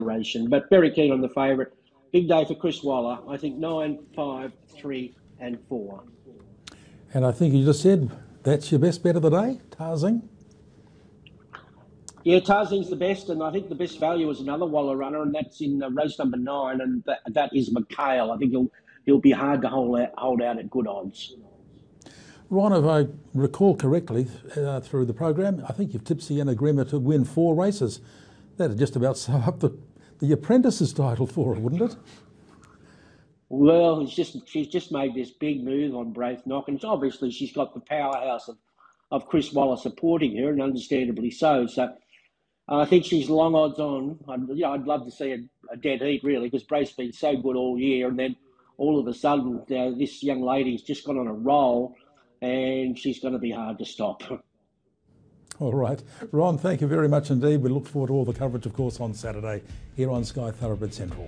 consideration, but very keen on the favourite. Big day for Chris Waller. I think 9, 5, 3 and 4. And I think you just said that's your best bet of the day, Tarzing? Yeah, Tarzing's the best, and I think the best value is another Waller runner, and that's in race number 9, and that is McHale. I think he'll be hard to hold out at good odds. Ron, if I recall correctly through the program, I think you've tipped Sienna Grimmer to win 4 races. That'd just about sum up the Apprentice's title for her, wouldn't it? Well, she's just made this big move on Braith Knock, and obviously she's got the powerhouse of Chris Waller supporting her, and understandably so. So I think she's long odds on. I'd love to see a dead heat, really, because Braith's been so good all year, and then all of a sudden this young lady's just gone on a roll, and she's going to be hard to stop. All right. Ron, thank you very much indeed. We look forward to all the coverage, of course, on Saturday here on Sky Thoroughbred Central.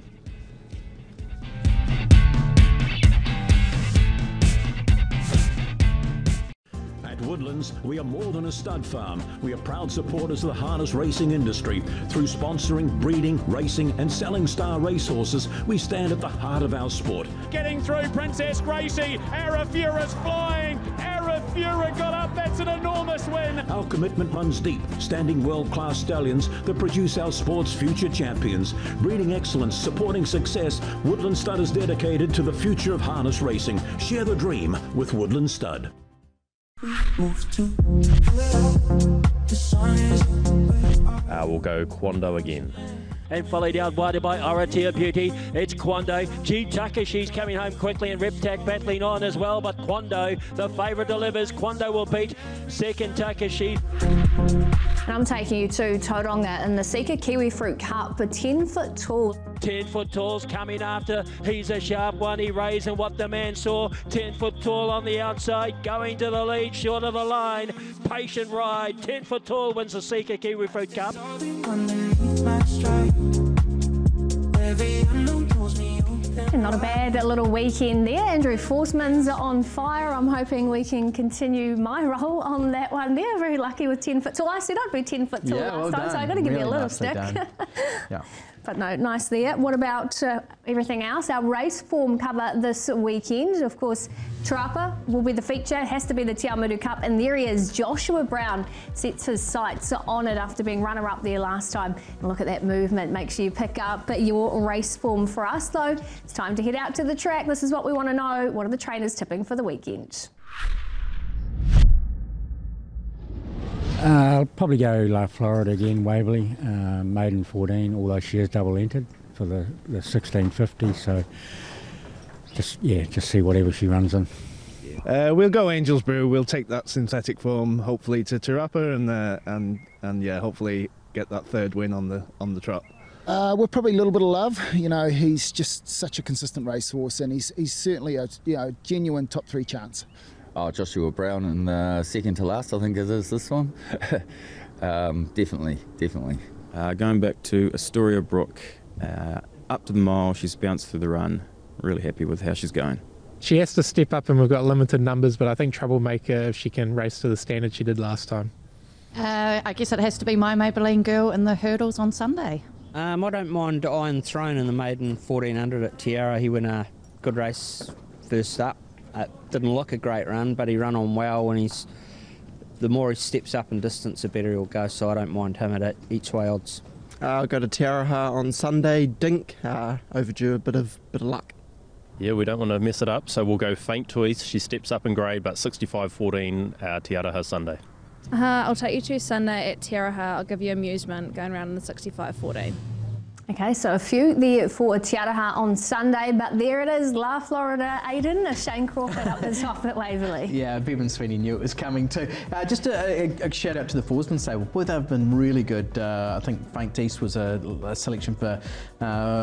At Woodlands, we are more than a stud farm. We are proud supporters of the harness racing industry. Through sponsoring, breeding, racing and selling star racehorses, we stand at the heart of our sport. Getting through Princess Gracie, Arafura's flying, Arafura got up, that's an enormous win. Our commitment runs deep, standing world-class stallions that produce our sport's future champions. Breeding excellence, supporting success, Woodland Stud is dedicated to the future of harness racing. Share the dream with Woodland Stud. We'll go Quando again. And followed down wider by Aratia Beauty. It's Quando. G Takashi's coming home quickly, and Riptac battling on as well. But Quando, the favourite, delivers. Quando will beat second Takashi. And I'm taking you to Tauranga in the Sika Kiwi Fruit Cup for 10 foot tall. 10 foot tall's coming after. He's a sharp one. He raised and what the man saw. 10 foot tall on the outside, going to the lead, short of the line. Patient ride. 10 foot tall wins the Sika Kiwi Fruit Cup. Not a bad little weekend there. Andrew Forsman's on fire. I'm hoping we can continue my role on that one there. Very lucky with 10 foot tall. I said I'd be 10 foot tall last time, so I've got to give you a little stick. Yeah. But no, nice there. What about everything else? Our race form cover this weekend. Of course, Te Rapa will be the feature. It has to be the Te Awamutu Cup. And there he is. Joshua Brown sets his sights on it after being runner-up there last time. And look at that movement. Make sure you pick up your race form for us, though. It's time to head out to the track. This is what we want to know. What are the trainers tipping for the weekend? I'll probably go La Florida again, Waverley, maiden 14, although she is double entered for the 1650, so just see whatever she runs in. We'll go Angels Brew. We'll take that synthetic form hopefully to Te Rapa and yeah, hopefully get that third win on the trot. We're probably a little bit of love. You know, he's just such a consistent racehorse, and he's certainly a genuine top 3 chance. Oh, Joshua Brown and second to last, I think it is this one. Definitely. Going back to Astoria Brook, up to the mile, she's bounced through the run. Really happy with how she's going. She has to step up, and we've got limited numbers, but I think Troublemaker, if she can race to the standard she did last time. I guess it has to be my Maybelline Girl in the hurdles on Sunday. I don't mind Iron Throne in the maiden 1400 at Tiara. He won a good race first up. Didn't look a great run, but he ran on well, and the more he steps up in distance, the better he'll go, so I don't mind him at each way odds. I'll go to Te Araha on Sunday. Dink, overdue a bit of luck. Yeah, we don't want to mess it up, so we'll go Faint Toys. She steps up in grade, but 65.14 Te Araha Sunday. I'll take you to Sunday at Te Araha. I'll give you amusement going around in the 65.14. Okay, so a few there for Te Araha on Sunday, but there it is, La Florida, Aiden, Shane Crawford up the top at Waverley. Yeah, Bevan Sweeney knew it was coming too. Just a shout out to the Forsman stable. Boy, they've been really good. I think Frank Deese was a selection for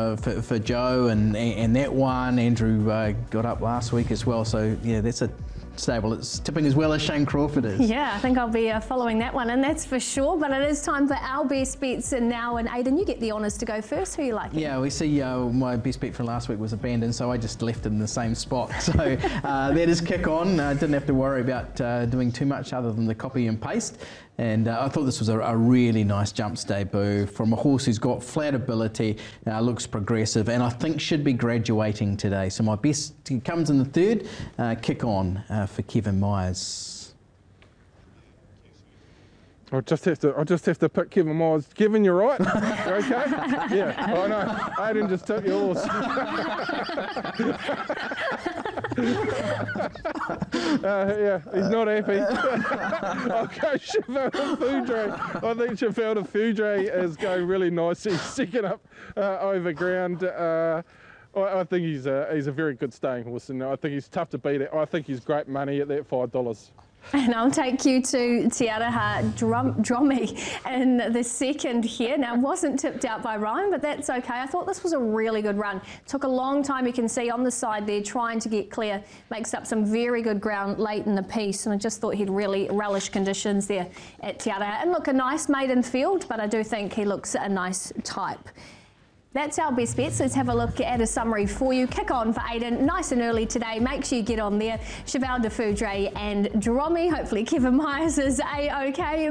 Joe, and that one, Andrew got up last week as well. So yeah, that's a stable. It's tipping as well as Shane Crawford is. Yeah, I think I'll be following that one, and that's for sure. But it is time for our best bets now. And Aidan, you get the honours to go first. Who you like? Yeah, we see my best bet from last week was abandoned, so I just left it in the same spot. So that is Kick On. I didn't have to worry about doing too much other than the copy and paste. And I thought this was a really nice jumps debut from a horse who's got flat ability, looks progressive, and I think should be graduating today. So my best comes in the third, Kick On for Kevin Myers. I'll just have to pick Kevin Myers. Kevin, you're right. You okay? Yeah, I know. Aidan just took yours. Yeah, he's not happy. I'll go Chevalda Foudre. I think Chevalda Foudre is going really nice. He's second up over ground. I think he's a very good staying horse, and I think he's tough to beat. I think he's great money at that $5. And I'll take you to Te Araha Dromi in the second here. Now, it wasn't tipped out by Ryan, but that's okay. I thought this was a really good run. Took a long time, you can see on the side there, trying to get clear. Makes up some very good ground late in the piece, and I just thought he'd really relish conditions there at Te Araha. And look, a nice maiden field, but I do think he looks a nice type. That's our best bets. Let's have a look at a summary for you. Kick On for Aidan, nice and early today. Make sure you get on there. Chevalda Foudre and Dromi. Hopefully Kevin Myers is A-OK.